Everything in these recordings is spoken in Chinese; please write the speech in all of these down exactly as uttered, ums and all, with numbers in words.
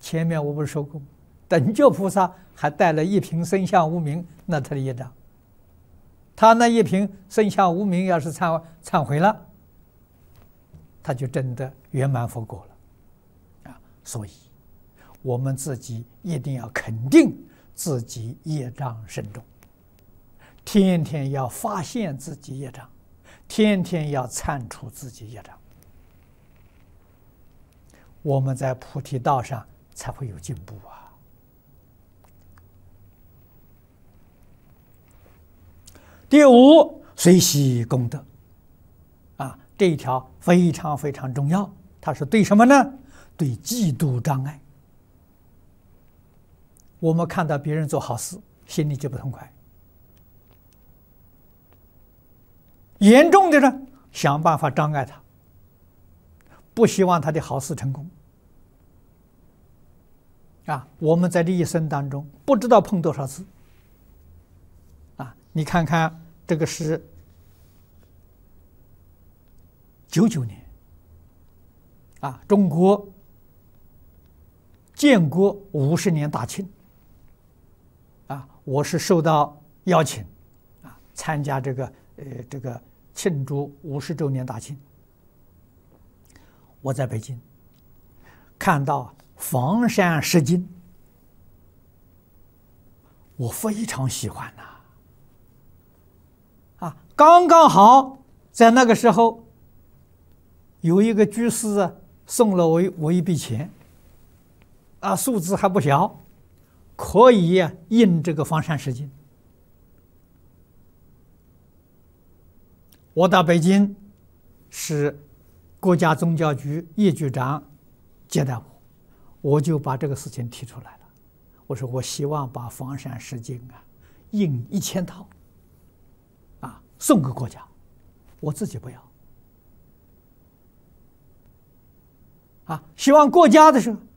前面我不是说过，等觉菩萨还带了一瓶生相无明，那他的业障，他那一瓶生相无明要是忏忏悔了，他就真的圆满佛果了啊！所以，我们自己一定要肯定自己业障深重，天天要发现自己业障，天天要忏除自己业障，我们在菩提道上才会有进步啊！第五，随喜功德啊，这一条非常非常重要。它是对什么呢？对嫉妒障碍。我们看到别人做好事，心里就不痛快。严重的呢，想办法障碍他，不希望他的好事成功。啊，我们在这一生当中不知道碰多少次。啊，你看看这个是九九年，啊，中国建国五十年大庆。啊，我是受到邀请，啊，参加这个呃这个庆祝五十周年大庆。我在北京看到房山石经，我非常喜欢呐、啊。啊，刚刚好在那个时候，有一个居士啊送了我我一笔钱，啊，数字还不小。可以印这个房山石经。我到北京，是国家宗教局叶局长接待我，我就把这个事情提出来了。我说我希望把房山石经啊印一千套，啊送给国家，我自己不要。啊，希望国家的时候。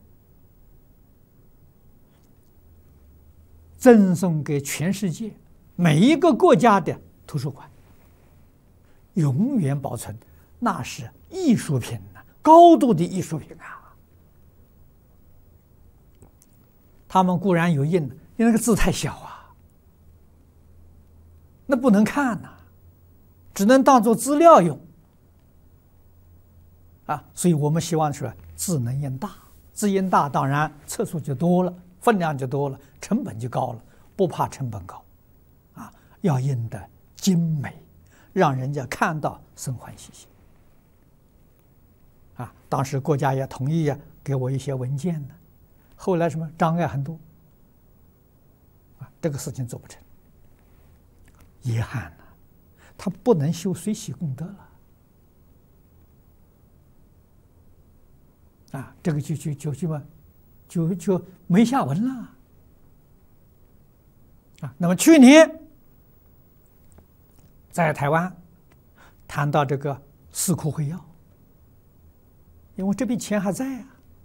赠送给全世界每一个国家的图书馆，永远保存，那是艺术品呐、啊，高度的艺术品啊！他们固然有印，因为那个字太小啊，那不能看呐、啊，只能当做资料用啊。所以我们希望说字能印大，字印大，当然册数就多了。分量就多了，成本就高了，不怕成本高，啊，要印得精美，让人家看到生欢喜心。啊，当时国家也同意呀，给我一些文件呢。后来什么障碍很多，啊，这个事情做不成，遗憾呐、啊，他不能修随喜功德了。啊，这个就就就就嘛。就就没下文了啊！那么去年在台湾谈到这个四库会要，因为这笔钱还在啊，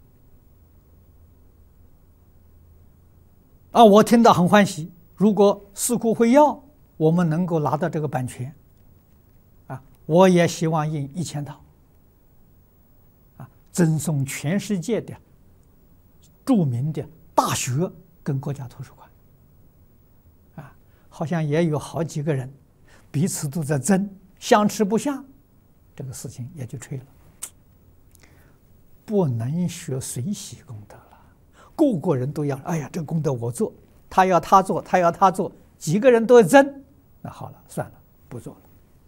啊，我听到很欢喜。如果四库会要，我们能够拿到这个版权，啊，我也希望印一千套，啊，赠送全世界的。著名的大学跟国家图书馆，啊，好像也有好几个人彼此都在争，相持不下，这个事情也就吹了。不能学随喜功德了，个个人都要，哎呀，这个功德我做，他要他做，他要他做，几个人都在争，那好了，算了，不做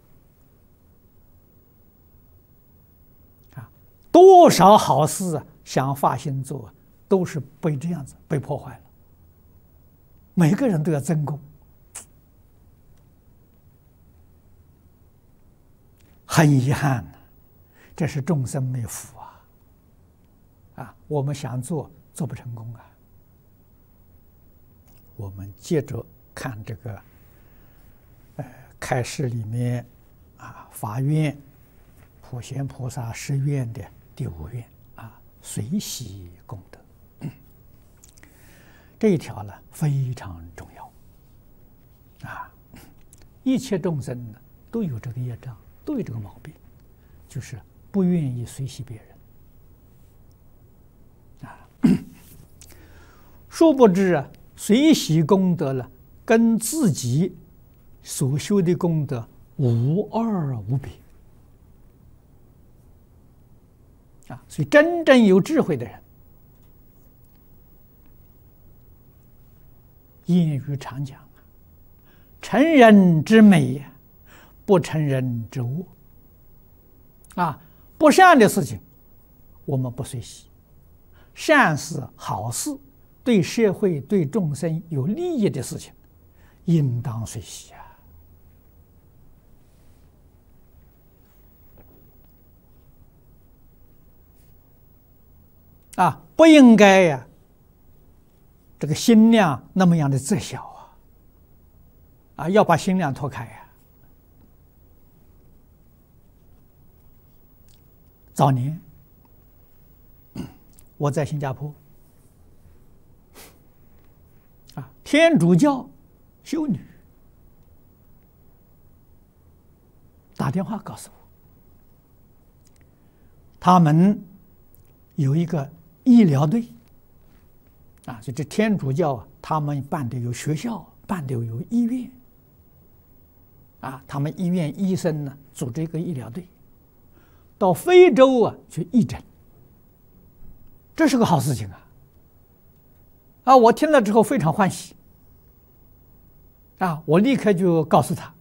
了。啊，多少好事啊，想发心做。都是被这样子被破坏了，每个人都要争功，很遗憾呐、啊，这是众生没福啊！啊，我们想做做不成功啊！我们接着看这个，呃，开示里面啊，发愿普贤菩萨誓愿的第五愿啊，随喜功德。这一条呢非常重要，啊，一切众生呢都有这个业障，都有这个毛病，就是不愿意随喜别人，啊， 殊不知啊，随喜功德了，跟自己所修的功德无二无别啊！所以真正有智慧的人，谚语常讲啊，成人之美呀，不成人之恶啊！不善的事情，我们不随喜；善事、好事，对社会、对众生有利益的事情，应当随喜啊！啊，不应该呀，这个心量那么样的窄小啊！啊，要把心量拓开呀！早年我在新加坡啊，天主教修女打电话告诉我，他们有一个医疗队啊，就这天主教啊，他们办的有学校，办的有医院啊，他们医院医生呢组织一个医疗队到非洲啊去义诊，这是个好事情啊！啊，我听了之后非常欢喜啊，我立刻就告诉他，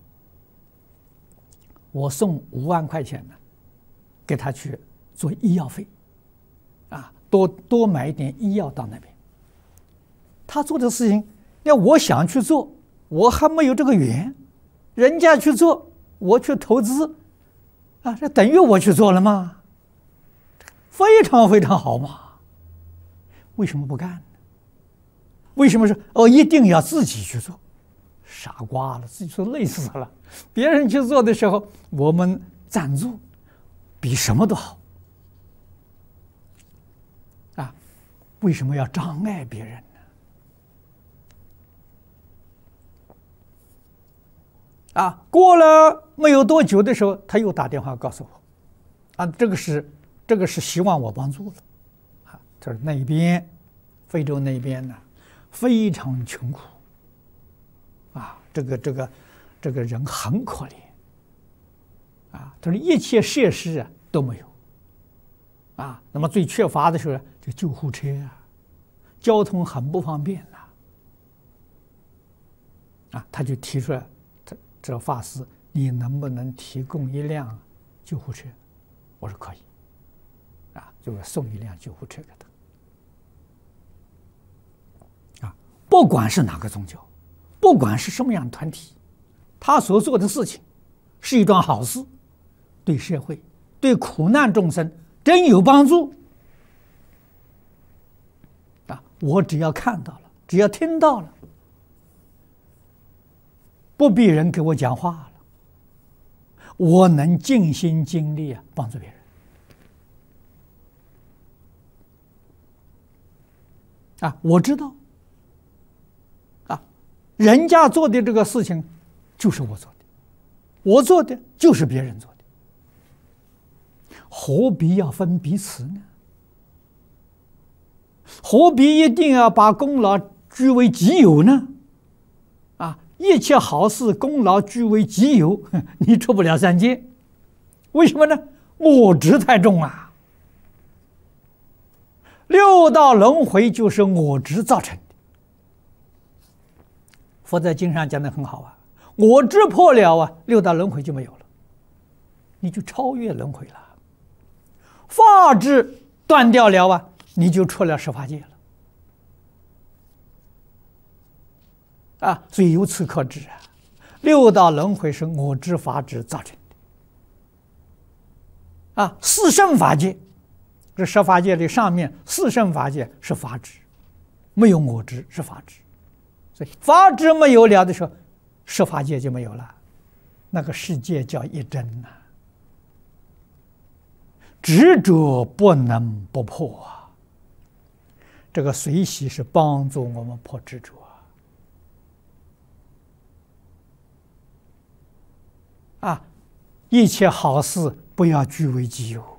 我送五万块钱呢，给他去做医药费，啊，多多买一点医药到那边。他做的事情，要我想去做，我还没有这个缘，人家去做，我去投资。啊，这等于我去做了吗？非常非常好嘛！为什么不干呢？为什么说哦一定要自己去做？傻瓜了，自己说累死了。别人去做的时候，我们赞助，比什么都好。啊，为什么要障碍别人呢？啊，过了没有多久的时候，他又打电话告诉我，啊，这个是这个是希望我帮助了，啊，他说那边非洲那边呢非常穷苦，啊，这个这个这个人很可怜，啊，他说一切设施啊都没有，啊，那么最缺乏的时候就救护车啊，交通很不方便呐，啊，他就提出来。这法师，你能不能提供一辆救护车？我说可以，啊，就送一辆救护车给他。啊，不管是哪个宗教，不管是什么样的团体，他所做的事情是一桩好事，对社会、对苦难众生真有帮助。啊，我只要看到了，只要听到了。不必人给我讲话了，我能尽心尽力啊帮助别人啊！我知道啊，人家做的这个事情就是我做的，我做的就是别人做的，何必要分彼此呢？何必一定要把功劳据为己有呢？一切好事功劳据为己有，你出不了三界，为什么呢？我执太重啊！六道轮回就是我执造成的。佛在经上讲的很好啊，我执破了啊，六道轮回就没有了，你就超越轮回了；法执断掉了啊，你就出了十法界了。啊，所以由此可知啊，六道轮回是我执法执造成的。啊，四圣法界，这十法界的上面四圣法界是法执，没有我执是法执，所以法执没有了的时候，十法界就没有了，那个世界叫一真呐、啊。执着不能不破啊，这个随喜是帮助我们破执着。啊，一切好事不要据为己有。